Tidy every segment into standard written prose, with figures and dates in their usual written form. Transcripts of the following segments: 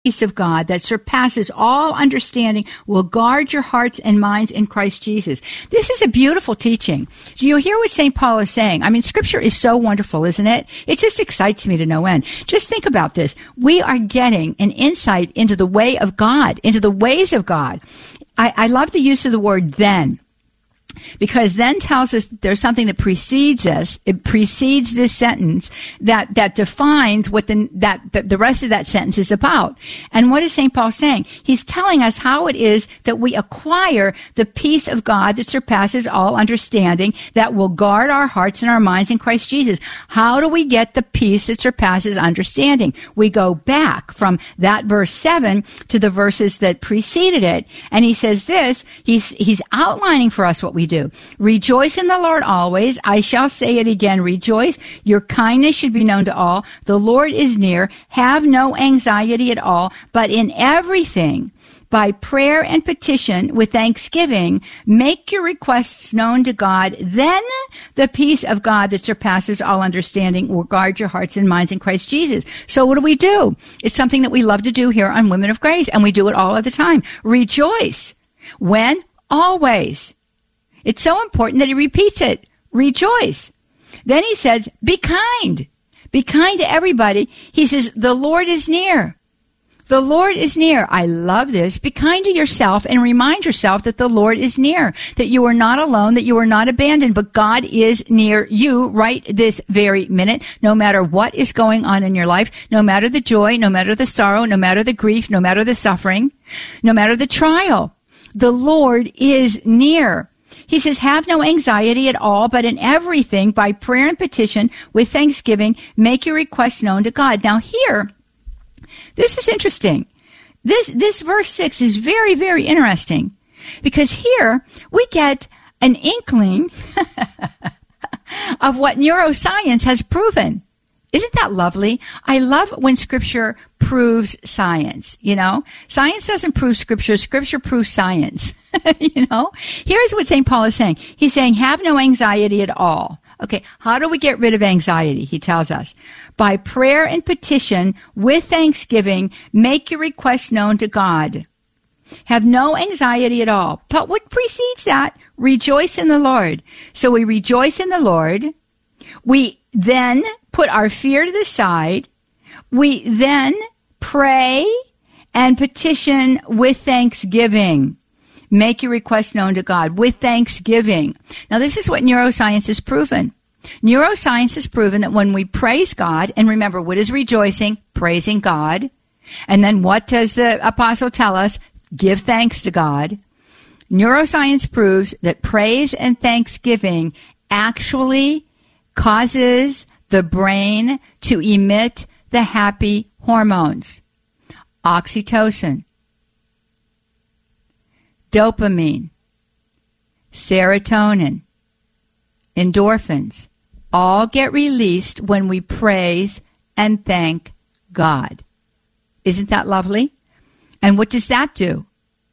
peace of God that surpasses all understanding will guard your hearts and minds in Christ Jesus. This is a beautiful teaching. Do you hear what St. Paul is saying? I mean, Scripture is so wonderful, isn't it? It just excites me to no end. Just think about this. We are getting an insight into the way of God, into the ways of God. I love the use of the word then. Because then tells us there's something that precedes us. It precedes this sentence that defines what the rest of that sentence is about. And what is St. Paul saying? He's telling us how it is that we acquire the peace of God that surpasses all understanding, that will guard our hearts and our minds in Christ Jesus. How do we get the peace that surpasses understanding? We go back from that verse 7 to the verses that preceded it. And he says this, he's outlining for us what we do. Rejoice in the Lord always. I shall say it again. Rejoice. Your kindness should be known to all. The Lord is near. Have no anxiety at all, but in everything, by prayer and petition with thanksgiving, make your requests known to God. Then the peace of God that surpasses all understanding will guard your hearts and minds in Christ Jesus. So what do? It's something that we love to do here on Women of Grace, and we do it all of the time. Rejoice. When? Always. It's so important that he repeats it. Rejoice. Then he says, be kind. Be kind to everybody. He says, the Lord is near. The Lord is near. I love this. Be kind to yourself and remind yourself that the Lord is near, that you are not alone, that you are not abandoned, but God is near you right this very minute, no matter what is going on in your life, no matter the joy, no matter the sorrow, no matter the grief, no matter the suffering, no matter the trial. The Lord is near. He says, have no anxiety at all, but in everything, by prayer and petition, with thanksgiving, make your requests known to God. Now here, this is interesting. This verse 6 is very, very interesting, because here we get an inkling of what neuroscience has proven. Isn't that lovely? I love when Scripture proves science, you know. Science doesn't prove Scripture. Scripture proves science, you know. Here's what St. Paul is saying. He's saying, have no anxiety at all. Okay, how do we get rid of anxiety? He tells us, by prayer and petition with thanksgiving, make your requests known to God. Have no anxiety at all. But what precedes that? Rejoice in the Lord. So we rejoice in the Lord. We then put our fear to the side. We then pray and petition with thanksgiving. Make your request known to God with thanksgiving. Now, this is what neuroscience has proven. Neuroscience has proven that when we praise God, and remember, what is rejoicing? Praising God. And then what does the apostle tell us? Give thanks to God. Neuroscience proves that praise and thanksgiving actually causes the brain to emit the happy hormones. Oxytocin, dopamine, serotonin, endorphins, all get released when we praise and thank God. Isn't that lovely? And what does that do?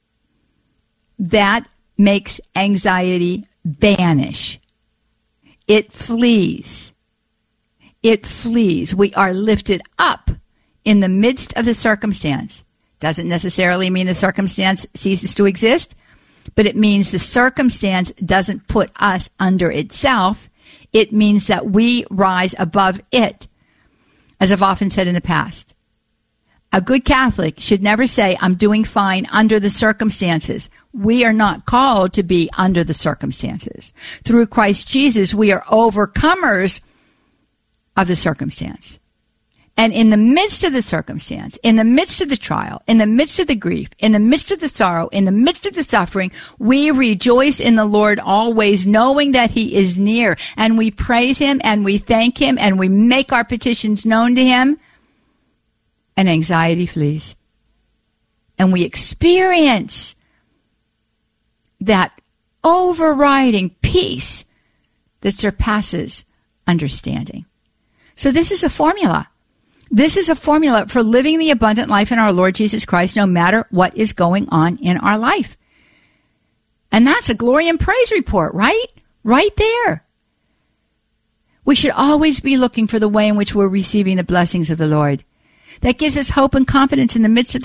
That makes anxiety vanish. It flees. It flees. We are lifted up in the midst of the circumstance. Doesn't necessarily mean the circumstance ceases to exist, but it means the circumstance doesn't put us under itself. It means that we rise above it, as I've often said in the past. A good Catholic should never say, I'm doing fine under the circumstances. We are not called to be under the circumstances. Through Christ Jesus, we are overcomers of the circumstance. And in the midst of the circumstance, in the midst of the trial, in the midst of the grief, in the midst of the sorrow, in the midst of the suffering, we rejoice in the Lord always, knowing that He is near. And we praise Him and we thank Him and we make our petitions known to Him. And anxiety flees. And we experience that overriding peace that surpasses understanding. So this is a formula. This is a formula for living the abundant life in our Lord Jesus Christ, no matter what is going on in our life. And that's a glory and praise report, right? Right there. We should always be looking for the way in which we're receiving the blessings of the Lord. That gives us hope and confidence in the midst of the